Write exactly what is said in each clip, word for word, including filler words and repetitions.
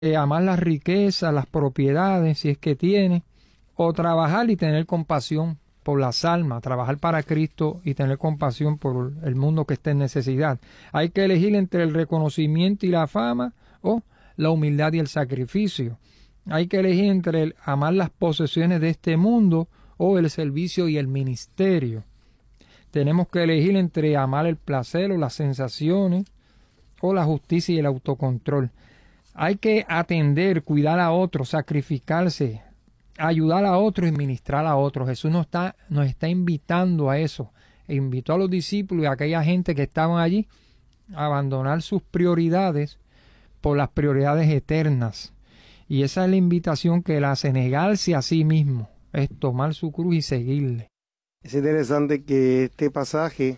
eh, amar las riquezas, las propiedades, si es que tiene, o trabajar y tener compasión por las almas, trabajar para Cristo y tener compasión por el mundo que esté en necesidad. Hay que elegir entre el reconocimiento y la fama o la humildad y el sacrificio. Hay que elegir entre el amar las posesiones de este mundo o el servicio y el ministerio. Tenemos que elegir entre amar el placer o las sensaciones o la justicia y el autocontrol. Hay que atender, cuidar a otros, sacrificarse, ayudar a otros y ministrar a otros. Jesús nos está, nos está invitando a eso. E invitó a los discípulos y a aquella gente que estaban allí a abandonar sus prioridades por las prioridades eternas. Y esa es la invitación que él hace, negarse a sí mismo, es tomar su cruz y seguirle. Es interesante que este pasaje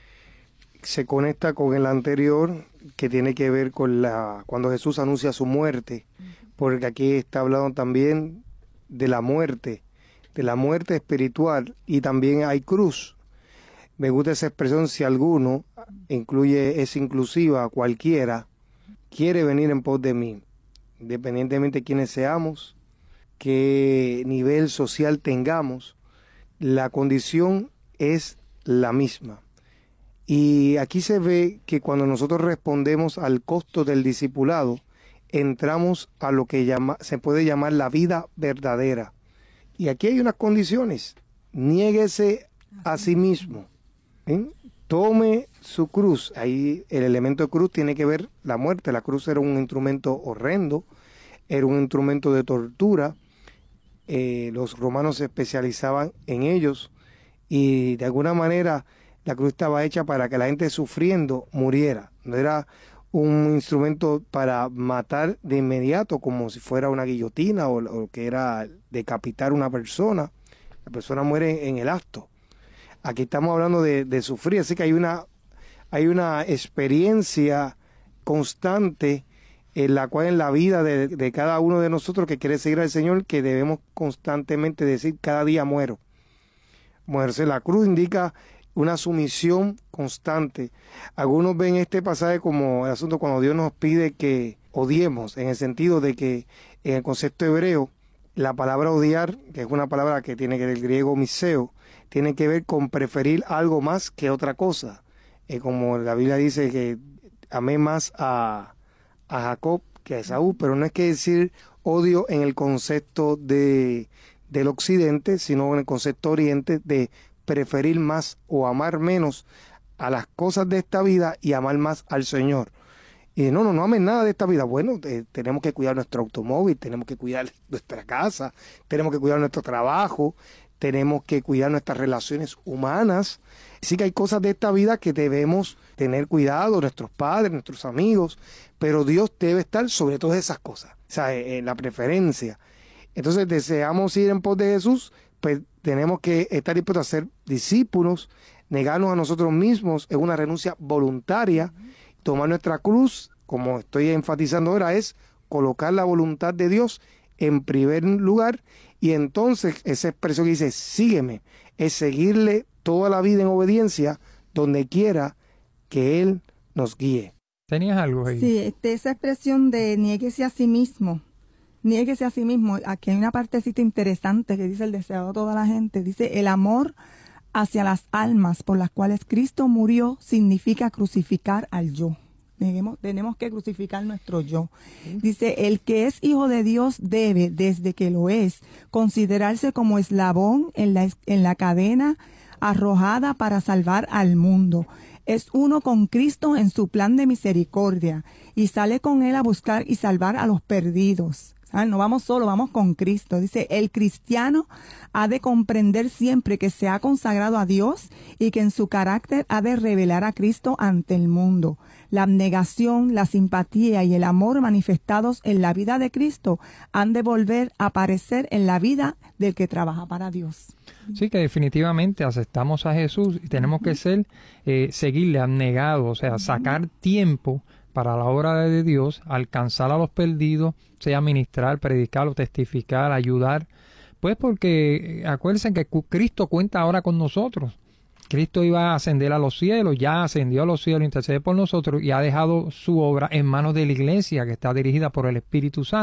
se conecta con el anterior, que tiene que ver con la cuando Jesús anuncia su muerte, porque aquí está hablando también de la muerte, de la muerte espiritual, y también hay cruz. Me gusta esa expresión, si alguno, incluye, es inclusiva, cualquiera, quiere venir en pos de mí, independientemente de quiénes seamos, qué nivel social tengamos, la condición es la misma. Y aquí se ve que cuando nosotros respondemos al costo del discipulado, entramos a lo que llama, se puede llamar la vida verdadera. Y aquí hay unas condiciones. Niéguese a sí mismo. ¿eh? Tome su cruz. Ahí el elemento de cruz tiene que ver la muerte. La cruz era un instrumento horrendo, era un instrumento de tortura. Eh, los romanos se especializaban en ellos y de alguna manera la cruz estaba hecha para que la gente sufriendo muriera. No era un instrumento para matar de inmediato como si fuera una guillotina o, o que era decapitar a una persona. La persona muere en el acto. Aquí estamos hablando de, de sufrir, así que hay una, hay una experiencia constante en la cual en la vida de, de cada uno de nosotros que quiere seguir al Señor, que debemos constantemente decir, cada día muero. Moverse la cruz indica una sumisión constante. Algunos ven este pasaje como el asunto cuando Dios nos pide que odiemos, en el sentido de que en el concepto hebreo, la palabra odiar, que es una palabra que tiene que ver el griego miseo, tiene que ver con preferir algo más que otra cosa. Eh, como la Biblia dice que amé más a, a Jacob que a Esaú, pero no es que decir odio en el concepto de, del occidente, sino en el concepto oriente de preferir más o amar menos a las cosas de esta vida y amar más al Señor. Y no, no, no amen nada de esta vida. Bueno, eh, tenemos que cuidar nuestro automóvil, tenemos que cuidar nuestra casa, tenemos que cuidar nuestro trabajo, tenemos que cuidar nuestras relaciones humanas. Sí que hay cosas de esta vida que debemos tener cuidado, nuestros padres, nuestros amigos, pero Dios debe estar sobre todas esas cosas, o sea, en la preferencia. Entonces, deseamos ir en pos de Jesús, pues tenemos que estar dispuestos a ser discípulos, negarnos a nosotros mismos, es una renuncia voluntaria. Tomar nuestra cruz, como estoy enfatizando ahora, es colocar la voluntad de Dios en primer lugar, y entonces esa expresión que dice sígueme, es seguirle toda la vida en obediencia donde quiera que Él nos guíe. ¿Tenías algo ahí? Sí, este, esa expresión de niéguese a sí mismo, niéguese a sí mismo, aquí hay una partecita interesante que dice el deseo de toda la gente, dice el amor hacia las almas por las cuales Cristo murió significa crucificar al yo. Tenemos, tenemos que crucificar nuestro yo. ¿Sí? Dice, el que es hijo de Dios debe, desde que lo es, considerarse como eslabón en la, en la cadena arrojada para salvar al mundo. Es uno con Cristo en su plan de misericordia y sale con él a buscar y salvar a los perdidos. ¿Saben? No vamos solo, vamos con Cristo. Dice, el cristiano ha de comprender siempre que se ha consagrado a Dios y que en su carácter ha de revelar a Cristo ante el mundo. La abnegación, la simpatía y el amor manifestados en la vida de Cristo han de volver a aparecer en la vida del que trabaja para Dios. Sí, que definitivamente aceptamos a Jesús y tenemos uh-huh. que ser, eh, seguirle abnegados, o sea, uh-huh. sacar tiempo para la obra de Dios, alcanzar a los perdidos, sea ministrar, predicar o testificar, ayudar, pues porque acuérdense que Cristo cuenta ahora con nosotros, Cristo iba a ascender a los cielos, ya ascendió a los cielos, intercede por nosotros y ha dejado su obra en manos de la iglesia que está dirigida por el Espíritu Santo.